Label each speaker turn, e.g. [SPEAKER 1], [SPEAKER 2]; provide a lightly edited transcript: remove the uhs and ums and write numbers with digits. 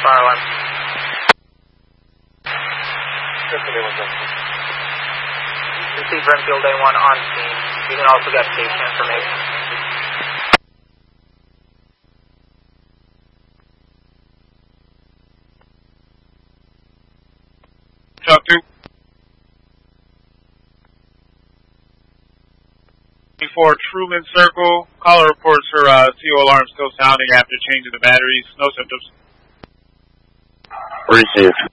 [SPEAKER 1] Fire alarm. Receive Renfield A1 on scene. You can also get patient information.
[SPEAKER 2] Chuck 2. Before Truman Circle, caller reports her CO alarm still sounding after changing the batteries. No symptoms.
[SPEAKER 3] Received.